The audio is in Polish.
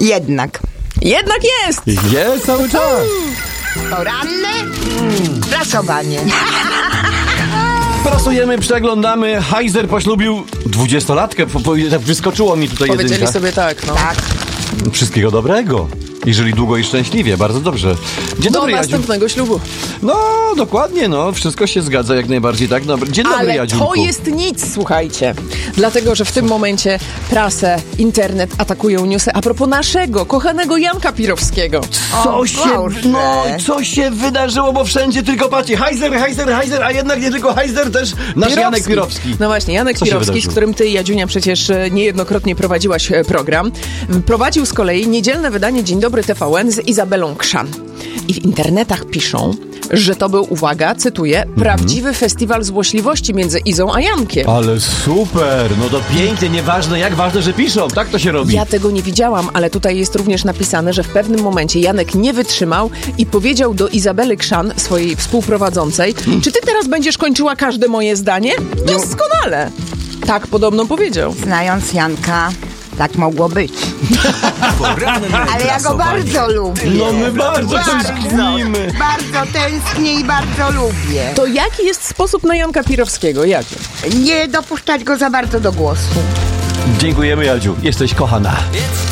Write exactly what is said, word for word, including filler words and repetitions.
Jednak. Jednak jest! Jest cały czas. Poranne prasowanie. Pracujemy, przeglądamy. Heiser poślubił dwudziestolatkę. Po, po, wyskoczyło mi tutaj Powiedzieli jedynka. sobie tak, no. Tak. Wszystkiego dobrego. I żyli długo i szczęśliwie, bardzo dobrze. Dzień Do dobry, Jadziu. następnego ślubu. No, dokładnie, no. Wszystko się zgadza jak najbardziej, tak? Dobry. Dzień dobry, Ale Jadziunku. to jest nic, słuchajcie. Dlatego, że w tym momencie prasę, internet atakują newsy a propos naszego, kochanego Janka Pirowskiego. Co O się, Boże. no, co się wydarzyło, bo wszędzie tylko patrzcie, Heiser, Heiser, Heiser, a jednak nie tylko Heiser, też nasz Janek Pirowski. No właśnie, Janek Co się Pirowski, z wydarzyło? którym ty, Jadziunia, przecież e, niejednokrotnie prowadziłaś e, program. Prowadził z kolei niedzielne wydanie Dzień Dobry T V N z Izabelą Krzan. I w internetach piszą, że to był, uwaga, cytuję, prawdziwy festiwal złośliwości między Izą a Jankiem. Ale super, no to pięknie, nieważne jak, ważne, że piszą, tak to się robi. Ja tego nie widziałam, ale tutaj jest również napisane, że w pewnym momencie Janek nie wytrzymał i powiedział do Izabely Krzan, swojej współprowadzącej, czy ty teraz będziesz kończyła każde moje zdanie? Doskonale. Tak podobno powiedział. Znając Janka, tak mogło być. Ale ja go bardzo lubię. No my bardzo tęsknimy. Bardzo tęsknię i bardzo lubię. To jaki jest sposób na Janka Pirowskiego? Jaki? Nie dopuszczać go za bardzo do głosu. Dziękujemy, Jadziu, jesteś kochana.